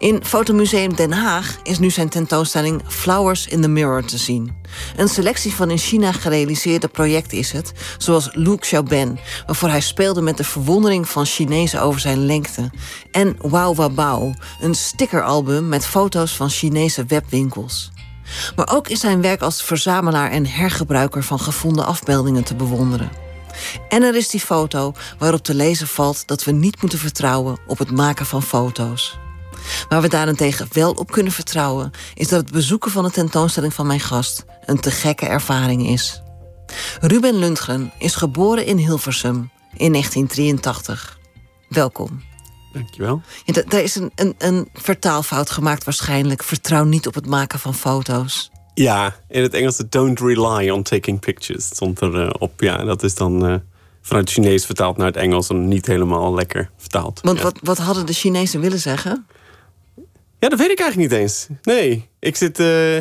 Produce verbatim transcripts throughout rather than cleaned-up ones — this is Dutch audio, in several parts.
In Fotomuseum Den Haag is nu zijn tentoonstelling Flowers in the Mirror te zien. Een selectie van in China gerealiseerde projecten is het, zoals Lu Xiaoben, waarvoor hij speelde met de verwondering van Chinezen over zijn lengte. En Wow Wow Bao, een stickeralbum met foto's van Chinese webwinkels. Maar ook is zijn werk als verzamelaar en hergebruiker van gevonden afbeeldingen te bewonderen. En er is die foto waarop te lezen valt dat we niet moeten vertrouwen op het maken van foto's. Waar we daarentegen wel op kunnen vertrouwen, is dat het bezoeken van de tentoonstelling van mijn gast een te gekke ervaring is. Ruben Lundgren is geboren in Hilversum in negentien drieëntachtig. Welkom. Dankjewel. Ja, d- daar is een, een, een vertaalfout gemaakt waarschijnlijk. Vertrouw niet op het maken van foto's. Ja, in het Engels don't rely on taking pictures stond er uh, op. Ja, dat is dan uh, vanuit het Chinees vertaald naar het Engels en niet helemaal lekker vertaald. Want ja. wat, wat hadden de Chinezen willen zeggen? Ja, dat weet ik eigenlijk niet eens. Nee, ik zit... Uh,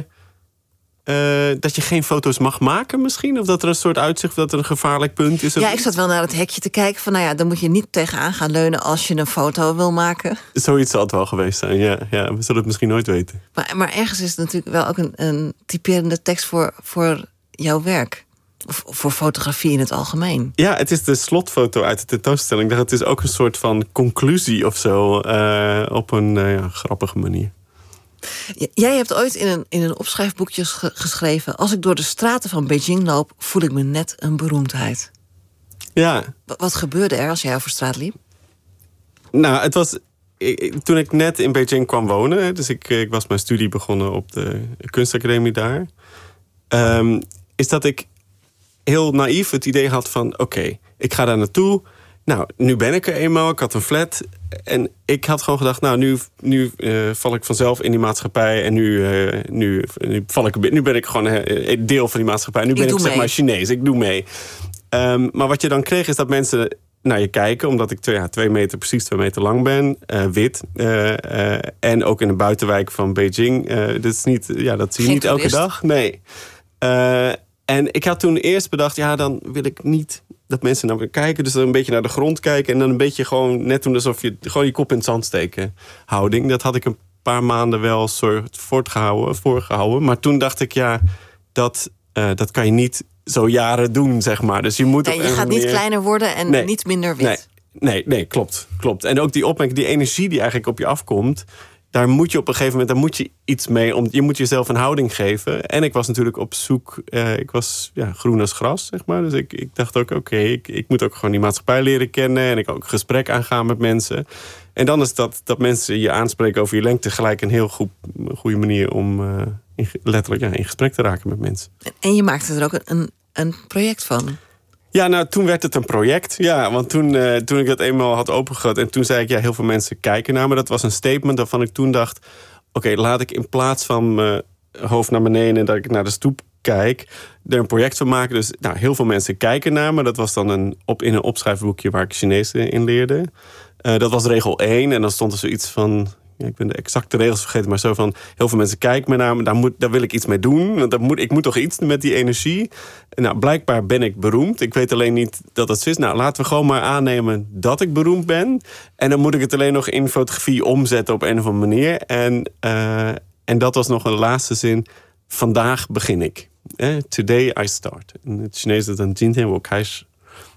uh, dat je geen foto's mag maken misschien? Of dat er een soort uitzicht, dat er een gevaarlijk punt is? Ja, ik zat wel naar het hekje te kijken van, nou ja, dan moet je niet tegenaan gaan leunen als je een foto wil maken. Zoiets zal het wel geweest zijn, ja. ja we zullen het misschien nooit weten. Maar, maar ergens is het natuurlijk wel ook een, een typerende tekst voor, voor jouw werk. Of voor fotografie in het algemeen. Ja, het is de slotfoto uit de tentoonstelling. Het is ook een soort van conclusie of zo. Uh, op een uh, ja, grappige manier. J- jij hebt ooit in een, in een opschrijfboekje ge- geschreven... als ik door de straten van Beijing loop, voel ik me net een beroemdheid. Ja. W- wat gebeurde er als jij over straat liep? Nou, het was... Ik, toen ik net in Beijing kwam wonen... dus ik, ik was mijn studie begonnen op de kunstacademie daar... Um, is dat ik heel naïef het idee had van... oké, okay, ik ga daar naartoe. Nou, nu ben ik er eenmaal. Ik had een flat. En ik had gewoon gedacht... nou, nu, nu uh, val ik vanzelf in die maatschappij. En nu, uh, nu, nu, val ik, nu ben ik gewoon een deel van die maatschappij. Nu ben ik, ik zeg maar Chinees. Ik doe mee. Um, maar wat je dan kreeg is dat mensen naar je kijken... omdat ik twee, ja, twee meter, precies twee meter lang ben. Uh, wit. Uh, uh, en ook in de buitenwijk van Beijing. Uh, dat, is niet, ja, dat zie je Geen niet elke toerist. dag. Nee. Uh, En ik had toen eerst bedacht, ja, dan wil ik niet dat mensen naar me kijken. Dus dan een beetje naar de grond kijken. En dan een beetje gewoon net doen alsof je gewoon je kop in het zand steken houding. Dat had ik een paar maanden wel soort voortgehouden, voorgehouden. Maar toen dacht ik, ja, dat, uh, dat kan je niet zo jaren doen, zeg maar. Dus je moet Nee, je gaat niet meer kleiner worden en nee, niet minder wit. Nee, nee, nee, klopt, klopt. En ook die opmerking, die energie die eigenlijk op je afkomt... daar moet je op een gegeven moment, daar moet je iets mee. Om, je moet jezelf een houding geven. En ik was natuurlijk op zoek. Uh, ik was ja, groen als gras, zeg maar. Dus ik, ik dacht ook, oké, okay, ik, ik moet ook gewoon die maatschappij leren kennen. En ik ook gesprek aangaan met mensen. En dan is dat, dat mensen je aanspreken over je lengte... gelijk een heel goed, goede manier om uh, in, letterlijk ja, in gesprek te raken met mensen. En je maakte er ook een, een project van. Ja, nou, toen werd het een project. Ja, want toen, uh, toen ik dat eenmaal had opengegooid... en toen zei ik, ja, heel veel mensen kijken naar me. Dat was een statement waarvan ik toen dacht... oké, okay, laat ik in plaats van mijn hoofd naar beneden... en dat ik naar de stoep kijk, er een project van maken. Dus nou, heel veel mensen kijken naar me. Dat was dan een, op, in een opschrijfboekje waar ik Chinees in leerde. Uh, dat was regel één. En dan stond er zoiets van... Ja, ik ben de exacte regels vergeten, maar zo van... heel veel mensen kijken me naar me, daar, moet, daar wil ik iets mee doen. Want daar moet, ik moet toch iets met die energie. En nou, blijkbaar ben ik beroemd. Ik weet alleen niet dat het zo is. Nou, laten we gewoon maar aannemen dat ik beroemd ben. En dan moet ik het alleen nog in fotografie omzetten op een of andere manier. En, uh, en dat was nog een laatste zin. Vandaag begin ik. Eh, today I start. In het Chinees is het dan 今天我开始.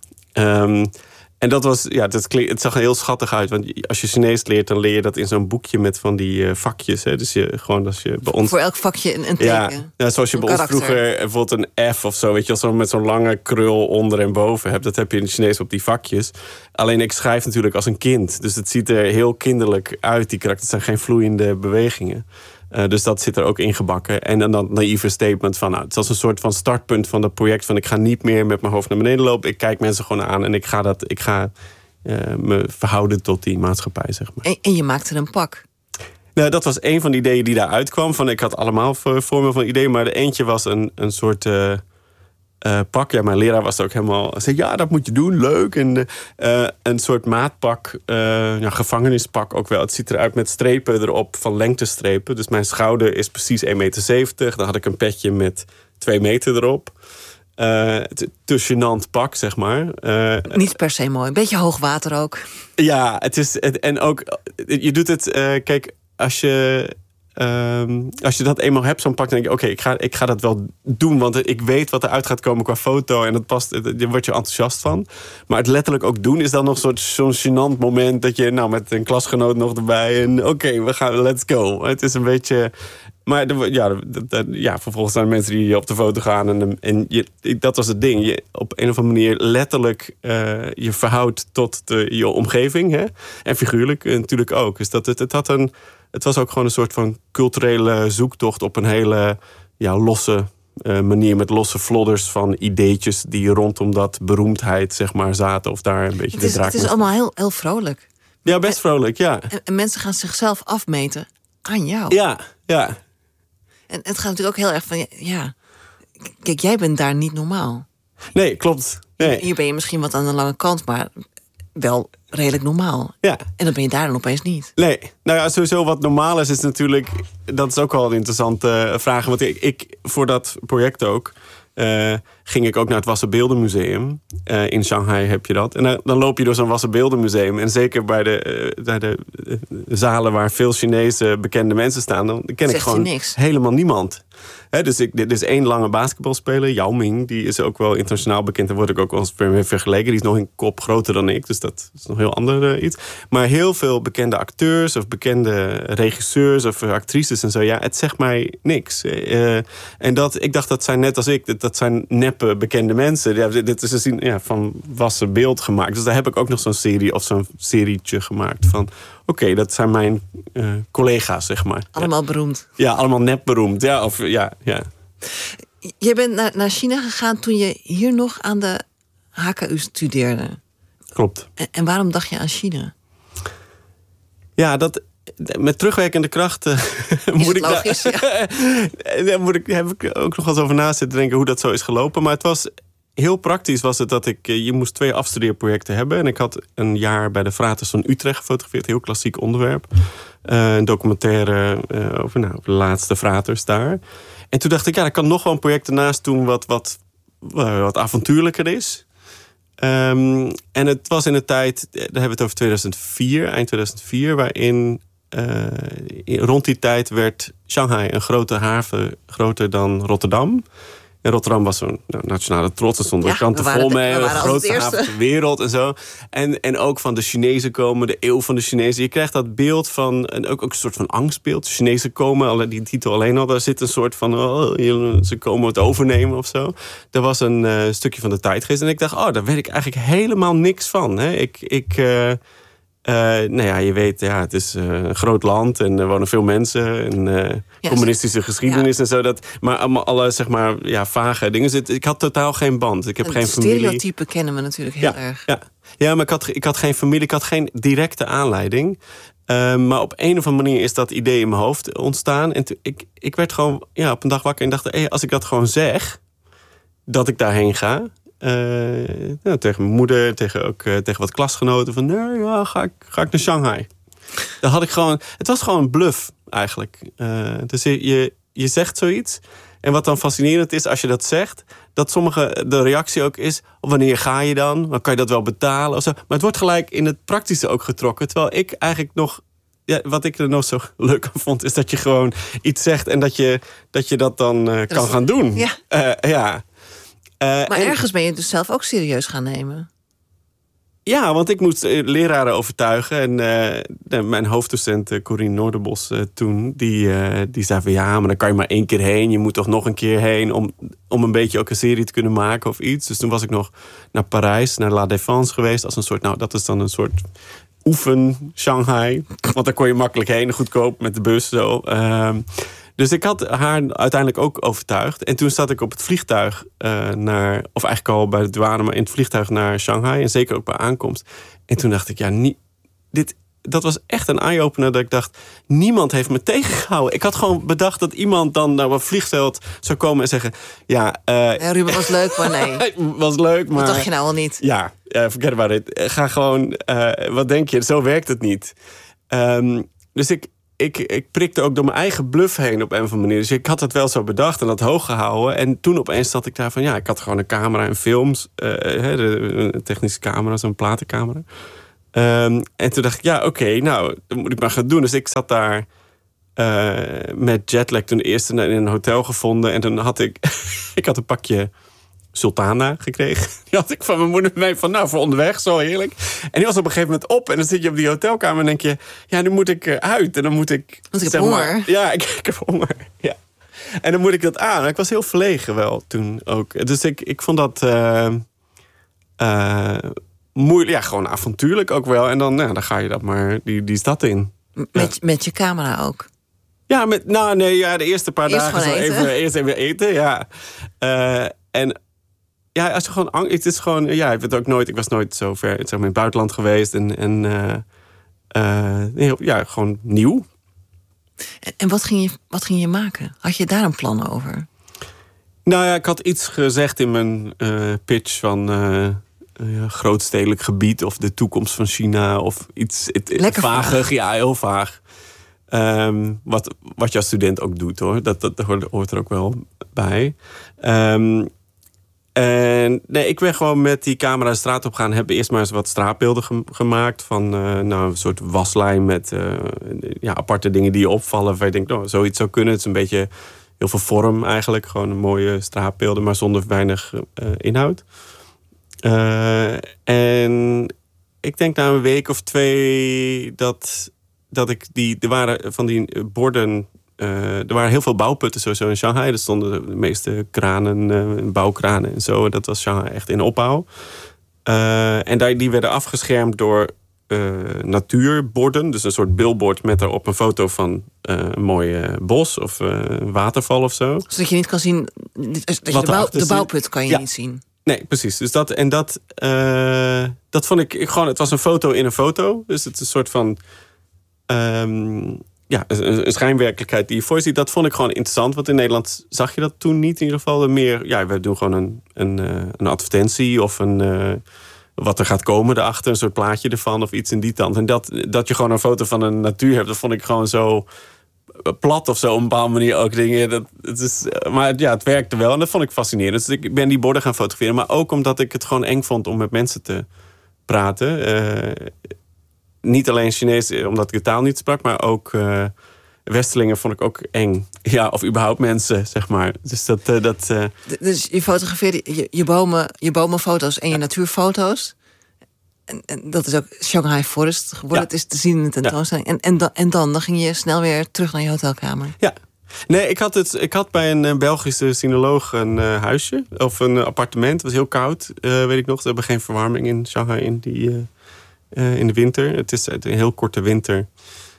Um, En dat was, ja, dat klink, het zag er heel schattig uit. Want als je Chinees leert, dan leer je dat in zo'n boekje met van die uh, vakjes. Hè. Dus je gewoon als je bij ons. Voor elk vakje een, een teken. Ja, ja, zoals je een bij karakter. ons vroeger bijvoorbeeld een F of zo, weet je, als zo met zo'n lange krul onder en boven hebt. Dat heb je in het Chinees op die vakjes. Alleen ik schrijf natuurlijk als een kind. Dus het ziet er heel kinderlijk uit, die karakter. Het zijn geen vloeiende bewegingen. Uh, dus dat zit er ook ingebakken. En dan dat naïeve statement van... Nou, het was een soort van startpunt van dat project... van ik ga niet meer met mijn hoofd naar beneden lopen. Ik kijk mensen gewoon aan en ik ga, dat, ik ga uh, me verhouden tot die maatschappij, zeg maar. En, en je maakte een pak. Nou, dat was een van de ideeën die daaruit kwam. Van, ik had allemaal vormen van ideeën... maar de eentje was een, een soort... Uh, Uh, pak. Ja, mijn leraar was er ook helemaal... zei, ja, dat moet je doen, leuk. En uh, een soort maatpak, uh, ja, gevangenispak ook wel. Het ziet eruit met strepen erop, van lengtestrepen. Dus mijn schouder is precies één komma zeventig meter. Dan had ik een petje met twee meter erop. Uh, te gênant pak, zeg maar. Uh, Niet per se mooi. Een beetje hoog water ook. Ja, het is... Het, en ook... Je doet het... Uh, kijk... als je... Um, als je dat eenmaal hebt, zo'n pak, dan denk je... oké, okay, ik, ga, ik ga dat wel doen, want ik weet wat eruit gaat komen qua foto... en dat past, daar word je enthousiast van. Maar het letterlijk ook doen is dan nog soort, zo'n gênant moment... dat je nou met een klasgenoot nog erbij... en oké, okay, we gaan, let's go. Het is een beetje... Maar de, ja, de, de, ja, vervolgens zijn er mensen die op de foto gaan... en, en je, dat was het ding. Je op een of andere manier letterlijk uh, je verhoudt tot de, je omgeving. Hè? En figuurlijk uh, natuurlijk ook. Dus dat, het, het, had een, het was ook gewoon een soort van culturele zoektocht... op een hele ja, losse uh, manier, met losse vlodders van ideetjes... die rondom dat beroemdheid zeg maar, zaten. Of daar een beetje het is, de draak. Het is allemaal heel, heel vrolijk. Ja, best vrolijk, ja. En, en mensen gaan zichzelf afmeten aan jou. Ja, ja. En het gaat natuurlijk ook heel erg van, ja, kijk, jij bent daar niet normaal. Nee, klopt. Nee. Hier ben je misschien wat aan de lange kant, maar wel redelijk normaal. Ja. En dan ben je daar dan opeens niet. Nee, nou ja, sowieso wat normaal is, is natuurlijk, dat is ook wel een interessante vraag. Want ik, ik voor dat project ook, uh, ging ik ook naar het Wassenbeeldenmuseum. Uh, in Shanghai heb je dat. En dan, dan loop je door zo'n Wassenbeeldenmuseum. En zeker bij de, uh, bij de uh, zalen waar veel Chinese bekende mensen staan... dan ken ik gewoon niks. helemaal niemand. He, dus ik, dit is één lange basketbalspeler, Yao Ming. Die is ook wel internationaal bekend. Daar word ik ook wel eens mee vergeleken. Die is nog een kop groter dan ik. Dus dat is nog heel ander uh, iets. Maar heel veel bekende acteurs of bekende regisseurs of actrices en zo. Ja, het zegt mij niks. Uh, en dat, ik dacht, dat zijn net als ik. Dat, dat zijn neppe bekende mensen. Ja, dit is een, ja, van wassen beeld gemaakt. Dus daar heb ik ook nog zo'n serie of zo'n serietje gemaakt van... Oké, okay, dat zijn mijn uh, collega's, zeg maar. Allemaal ja. beroemd. Ja, allemaal nep beroemd. Ja, of, ja, ja. Je bent naar, naar China gegaan toen je hier nog aan de H K U studeerde. Klopt. En, en waarom dacht je aan China? Ja, dat... Met terugwerkende krachten moet ik logisch, daar, ja. daar moet ik, heb ik ook nog wel eens over na zitten denken hoe dat zo is gelopen. Maar het was heel praktisch was het dat ik... Je moest twee afstudeerprojecten hebben. En ik had een jaar bij de Fraters van Utrecht gefotografeerd. Heel klassiek onderwerp. Uh, een documentaire uh, over, nou, over de laatste Fraters daar. En toen dacht ik, ja, ik kan nog wel een project ernaast doen... wat, wat, uh, wat avontuurlijker is. Um, en het was in de tijd, daar hebben we het over tweeduizend vier, eind tweeduizend vier... waarin uh, rond die tijd werd Shanghai een grote haven, groter dan Rotterdam. En Rotterdam was zo'n nou, nationale trots. Er stonden ja, kranten vol mee. De grootste eerste. haven ter wereld en zo. En, en ook van de Chinezen komen, de eeuw van de Chinezen. Je krijgt dat beeld van, en ook, ook een soort van angstbeeld. De Chinezen komen, die titel alleen al, daar zit een soort van, oh, ze komen het overnemen of zo. Dat was een uh, stukje van de tijdgeest. En ik dacht, oh, daar weet ik eigenlijk helemaal niks van. Hè. Ik... ik uh, Uh, nou ja, je weet, ja, het is uh, een groot land en er wonen veel mensen en uh, ja, communistische geschiedenis ja. en zo. Dat, maar allemaal alle, zeg maar, ja, vage dingen. Ik had totaal geen band. Ik heb en geen familie. Stereotypen kennen we natuurlijk heel ja, erg. Ja. ja, maar ik had, ik had geen familie, ik had geen directe aanleiding. Uh, maar op een of andere manier is dat idee in mijn hoofd ontstaan. En t- ik, ik werd gewoon ja, op een dag wakker en dacht, hey, als ik dat gewoon zeg, dat ik daarheen ga... Uh, nou, tegen mijn moeder, tegen, ook, uh, tegen wat klasgenoten. Van, nee, ja, ga ik, ga ik naar Shanghai. Dan had ik gewoon... Het was gewoon een bluff, eigenlijk. Uh, dus je, je zegt zoiets. En wat dan fascinerend is, als je dat zegt... dat sommige de reactie ook is... wanneer ga je dan? Dan kan je dat wel betalen of zo. Maar het wordt gelijk in het praktische ook getrokken. Terwijl ik eigenlijk nog... Ja, wat ik er nog zo leuk aan vond... is dat je gewoon iets zegt... en dat je dat, je dat dan uh, kan gaan doen. Ja. Uh, ja. Uh, maar en, ergens ben je het dus zelf ook serieus gaan nemen. Ja, want ik moest leraren overtuigen. En uh, de, mijn hoofddocent uh, Corine Noorderbos uh, toen... Die, uh, die zei van ja, maar dan kan je maar één keer heen. Je moet toch nog een keer heen... om, om een beetje ook een serie te kunnen maken of iets. Dus toen was ik nog naar Parijs, naar La Défense geweest. Als een soort, nou, dat is dan een soort oefen Shanghai. Want daar kon je makkelijk heen, goedkoop met de bus zo. Uh, Dus ik had haar uiteindelijk ook overtuigd. En toen zat ik op het vliegtuig uh, naar... of eigenlijk al bij de douane, maar in het vliegtuig naar Shanghai. En zeker ook bij aankomst. En toen dacht ik, ja, nie, dit, dat was echt een eye-opener. Dat ik dacht, niemand heeft me tegengehouden. Ik had gewoon bedacht dat iemand dan naar een vliegveld zou komen en zeggen... Ja, uh, ja Ruben, was leuk, maar nee. was leuk, maar... Wat dacht je nou al niet? Ja, uh, forget about it. Ga gewoon, uh, wat denk je? Zo werkt het niet. Um, dus ik... Ik, ik prikte ook door mijn eigen bluff heen op een of andere manier. Dus ik had het wel zo bedacht en dat hoog gehouden. En toen opeens zat ik daar van... ja, ik had gewoon een camera en films. Uh, de technische camera, zo'n platencamera. Um, en toen dacht ik, ja, oké, okay, nou, dat moet ik maar gaan doen. Dus ik zat daar uh, met jetlag toen eerst in een hotel gevonden. En toen had ik... ik had een pakje Sultana gekregen. Die had ik van mijn moeder mee van, nou, voor onderweg, zo heerlijk. En die was op een gegeven moment op. En dan zit je op die hotelkamer en denk je... ja, nu moet ik uit. En dan moet ik... Want ik heb honger. Maar, ja, ik, ik heb honger, ja. En dan moet ik dat aan. Ik was heel verlegen wel toen ook. Dus ik, ik vond dat... Uh, uh, moeilijk, ja, gewoon avontuurlijk ook wel. En dan, nou, dan ga je dat maar die, die stad in. Met, ja. met je camera ook? Ja, met, nou nee, ja, de eerste paar eerst dagen zo even, eerst even eten, ja. Uh, en ja, als je gewoon angst, het is gewoon, ja, ik weet ook nooit, ik was nooit zo ver, zeg maar, in het buitenland geweest en, en uh, uh, heel, ja, gewoon nieuw. En, en wat ging je, wat ging je maken? Had je daar een plan over? Nou ja, ik had iets gezegd in mijn uh, pitch van uh, uh, grootstedelijk gebied of de toekomst van China of iets het, Lekker vagig, vaag. ja, heel vaag. Um, wat, wat je als student ook doet, hoor. Dat, dat hoort er ook wel bij. Um, en nee, ik ben gewoon met die camera de straat op gaan. Heb eerst maar eens wat straatbeelden ge- gemaakt. Van uh, nou, een soort waslijn met uh, ja, aparte dingen die je opvallen. Waar je denkt, nou, zoiets zou kunnen. Het is een beetje heel veel vorm eigenlijk. Gewoon een mooie straatbeelden, maar zonder weinig uh, inhoud. Uh, en ik denk na een week of twee dat... dat ik die, er waren van die borden, uh, er waren heel veel bouwputten sowieso in Shanghai. Er stonden de meeste kranen, uh, bouwkranen en zo. Dat was Shanghai echt in opbouw. Uh, en die werden afgeschermd door uh, natuurborden. Dus een soort billboard met daarop een foto van uh, een mooi uh, bos of uh, een waterval of zo. Zodat je niet kan zien, dat je Wat de, bouw, erachter de zit. bouwput kan je Ja. niet zien. Nee, precies. Dus dat, en dat, uh, dat vond ik, ik gewoon, het was een foto in een foto. Dus het is een soort van... Um, ja, een, een schijnwerkelijkheid die je voor ziet. Dat vond ik gewoon interessant. Want in Nederland zag je dat toen niet in ieder geval. Meer, ja, we doen gewoon een, een, een advertentie of een, uh, wat er gaat komen erachter. Een soort plaatje ervan of iets in die tand. En dat, dat je gewoon een foto van een natuur hebt, dat vond ik gewoon zo plat of zo op een bepaalde manier ook dingen. Dat, het is, maar ja, het werkte wel en dat vond ik fascinerend. Dus ik ben die borden gaan fotograferen. Maar ook omdat ik het gewoon eng vond om met mensen te praten. Uh, Niet alleen Chinees, omdat ik de taal niet sprak, maar ook uh, Westelingen vond ik ook eng. Ja, of überhaupt mensen, zeg maar. Dus dat... Uh, dat uh... Dus je fotografeerde je, je, bomen, je bomenfoto's en je natuurfoto's. En, en dat is ook Shanghai Forest geworden. Ja. Het is te zien in de tentoonstelling. Ja. En, en, dan, en dan, dan ging je snel weer terug naar je hotelkamer. Ja. Nee, ik had, het, ik had bij een uh, Belgische sinoloog een uh, huisje. Of een uh, appartement. Het was heel koud, uh, weet ik nog. Ze hebben geen verwarming in Shanghai in die... Uh, Uh, in de winter. Het is een heel korte winter.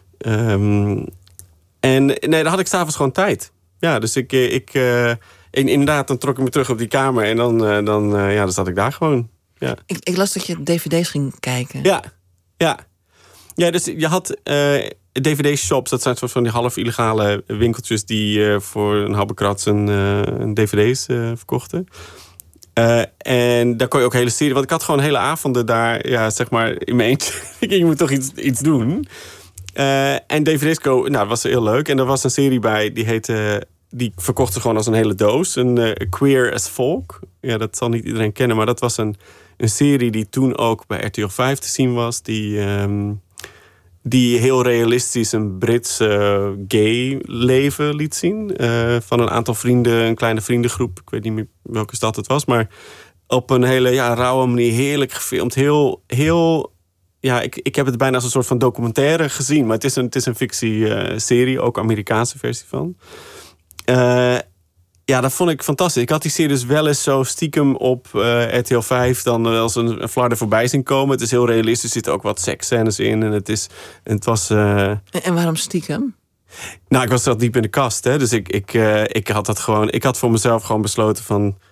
Um, en nee, dan had ik s'avonds gewoon tijd. Ja, dus ik... ik uh, in, inderdaad, dan trok ik me terug op die kamer. En dan, uh, dan, uh, ja, dan zat ik daar gewoon. Ja. Ik, ik las dat je D V D's ging kijken. Ja, ja. Ja, dus je had uh, D V D-shops. Dat zijn soort van die half illegale winkeltjes... die uh, voor een habbekrats een, uh, een D V D's uh, verkochten. Uh, en daar kon je ook hele serie... Want ik had gewoon hele avonden daar, ja, zeg maar, in mijn eentje. Je moet toch iets, iets doen. Uh, en D V D's, ko- nou, dat was heel leuk. En er was een serie bij, die heette... Die verkocht ze gewoon als een hele doos. Een uh, Queer as Folk. Ja, dat zal niet iedereen kennen. Maar dat was een, een serie die toen ook bij R T L vijf te zien was. Die... Um, die heel realistisch een Brits uh, gay leven liet zien. Uh, van een aantal vrienden, een kleine vriendengroep. Ik weet niet meer welke stad het was. Maar op een hele ja, rauwe manier, heerlijk gefilmd. Heel, heel ja, ik, ik heb het bijna als een soort van documentaire gezien. Maar het is een, het is een fictie-serie, ook Amerikaanse versie van. Uh, ja, dat vond ik fantastisch. Ik had die serie dus wel eens zo stiekem op uh, R T L vijf... dan wel eens een, een flarden voorbij zien komen. Het is heel realistisch, er zitten ook wat seksscènes in. En het, is, en het was... Uh... En, en waarom stiekem? Nou, ik was dat diep in de kast, hè. Dus ik, ik, uh, ik had dat gewoon... Ik had voor mezelf gewoon besloten van...